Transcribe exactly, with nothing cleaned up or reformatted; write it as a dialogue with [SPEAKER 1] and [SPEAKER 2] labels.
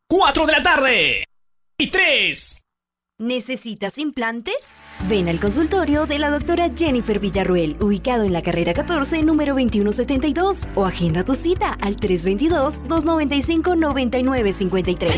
[SPEAKER 1] cuatro de la tarde. Y tres.
[SPEAKER 2] ¿Necesitas implantes? Ven al consultorio de la doctora Jennifer Villarruel, ubicado en la carrera catorce, número veintiuno setenta y dos, o agenda tu cita al tres dos dos, dos nueve cinco, nueve nueve cinco tres.